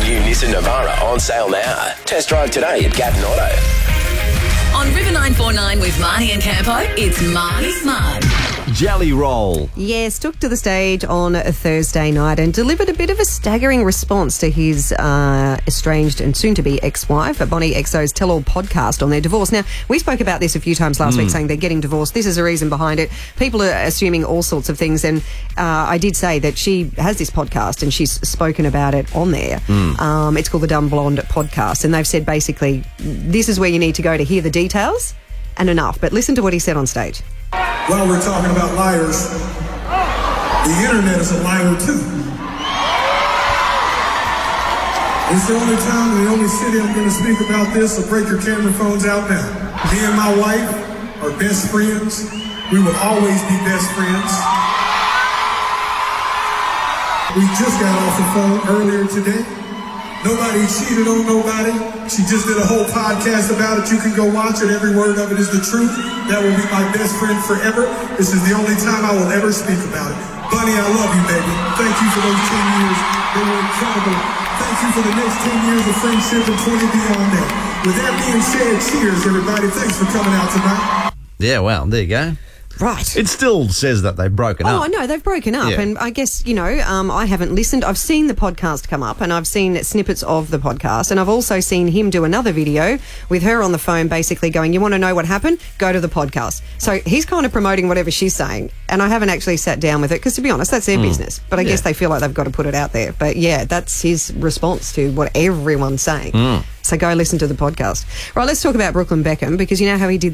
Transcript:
new Nissan Navara on sale now. Test drive today at Gatton Auto. On River 949 with Marnie and Campo, it's Marnie's Mug. Jelly Roll. Yes, took to the stage on a Thursday night and delivered a bit of a staggering response to his estranged and soon-to-be ex-wife, Bonnie XO's Tell-All podcast on their divorce. Now, we spoke about this a few times last week, saying they're getting divorced. This is a reason behind it. People are assuming all sorts of things, and I did say that she has this podcast and she's spoken about it on there. It's called the Dumb Blonde Podcast, and they've said basically this is where you need to go to hear the details and enough. But listen to what he said on stage. While we're talking about liars, the internet is a liar too. It's the only time and the only city I'm going to speak about this, so break your camera phones out now. Me and my wife are best friends. We will always be best friends. We just got off the phone earlier today. Nobody cheated on nobody. She just did a whole podcast about it. You can go watch it. Every word of it is the truth. That will be my best friend forever. This is the only time I will ever speak about it. Bunny, I love you, baby. Thank you for those 10 years. They were incredible. Thank you for the next 10 years of friendship and 20 beyond that. With that being said, cheers, everybody. Thanks for coming out tonight. Yeah, well, there you go. Right. It still says that they've broken up. Oh, I know, they've broken up. Yeah. And I guess, I haven't listened. I've seen the podcast come up and I've seen snippets of the podcast. And I've also seen him do another video with her on the phone basically going, you want to know what happened? Go to the podcast. So he's kind of promoting whatever she's saying. And I haven't actually sat down with it because, to be honest, that's their business. But I guess they feel like they've got to put it out there. But, yeah, that's his response to what everyone's saying. So go listen to the podcast. Right, let's talk about Brooklyn Beckham because you know how he did